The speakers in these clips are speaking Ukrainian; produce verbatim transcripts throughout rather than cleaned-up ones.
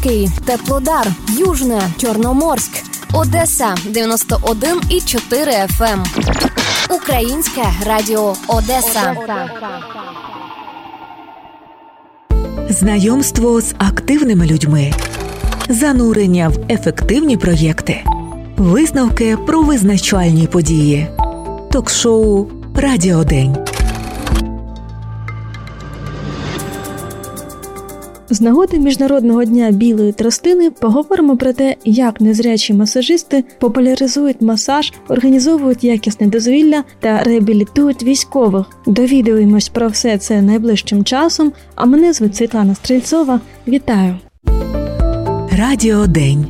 Теплодар, Южне, Чорноморськ, Одеса дев'яносто один і чотири еф ем. Українське радіо Одеса. Знайомство з активними людьми. Занурення в ефективні проєкти. Висновки про визначальні події. Ток-шоу «Радіодень». З нагоди Міжнародного дня білої тростини поговоримо про те, як незрячі масажисти популяризують масаж, організовують якісне дозвілля та реабілітують військових. Довідуємось про все це найближчим часом, а мене звуть Світлана Стрільцова. Вітаю! Радіодень.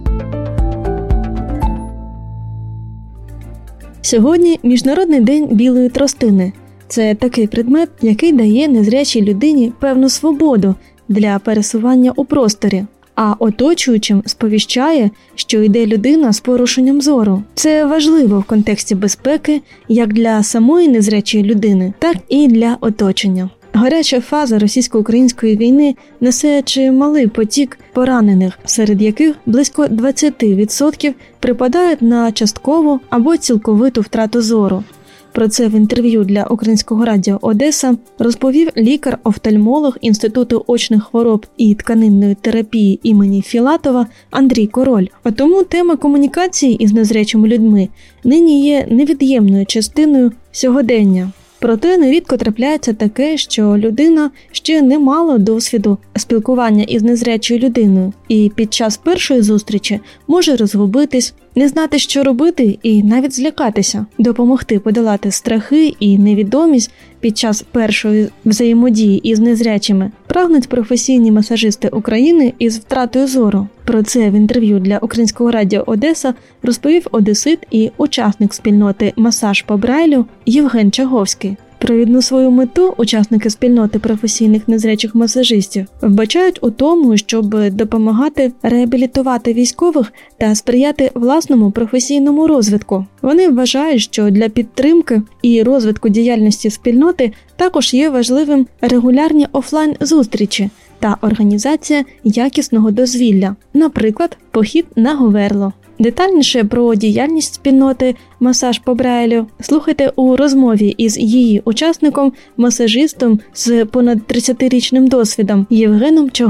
Сьогодні Міжнародний день білої тростини. Це такий предмет, який дає незрячій людині певну свободу для пересування у просторі, а оточуючим сповіщає, що йде людина з порушенням зору. Це важливо в контексті безпеки як для самої незрячої людини, так і для оточення. Гаряча фаза російсько-української війни несе чималий потік поранених, серед яких близько двадцять відсотків припадають на часткову або цілковиту втрату зору. Про це в інтерв'ю для Українського радіо Одеса розповів лікар-офтальмолог Інституту очних хвороб і тканинної терапії імені Філатова Андрій Король. А тому тема комунікації із незрячими людьми нині є невід'ємною частиною сьогодення. Проте нерідко трапляється таке, що людина ще не мала досвіду спілкування із незрячою людиною і під час першої зустрічі може розгубитись, не знати, що робити і навіть злякатися. Допомогти подолати страхи і невідомість під час першої взаємодії із незрячими прагнуть професійні масажисти України із втратою зору. Про це в інтерв'ю для Українського радіо Одеса розповів одесит і учасник спільноти «Масаж по Брайлю» Євген Чаговський. Провідну свою мету учасники спільноти професійних незрячих масажистів вбачають у тому, щоб допомагати реабілітувати військових та сприяти власному професійному розвитку. Вони вважають, що для підтримки і розвитку діяльності спільноти також є важливим регулярні офлайн-зустрічі та організація якісного дозвілля, наприклад, похід на Говерло. Детальніше про діяльність спільноти «Масаж по Брайлю» слухайте у розмові із її учасником, масажистом з понад тридцятирічним досвідом Євгеном Чаговським.